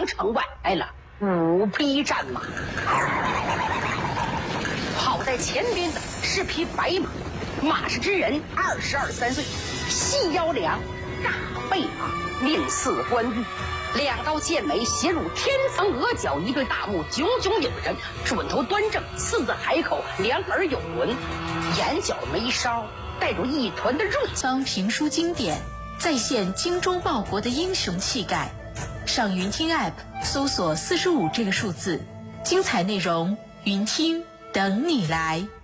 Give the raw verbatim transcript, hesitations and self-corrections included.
上城外来了五匹战马，跑在前边的是匹白马，马氏之人二十二三岁，细腰梁，大背马，面似冠玉，两道剑眉斜入天层额角，一对大目炯炯有神，准头端正，四字海口，两耳有纹，眼角眉梢带着一团的锐。 当评书经典再现精忠报国的英雄气概，上云听 App 搜索四十五这个数字，精彩内容云听等你来。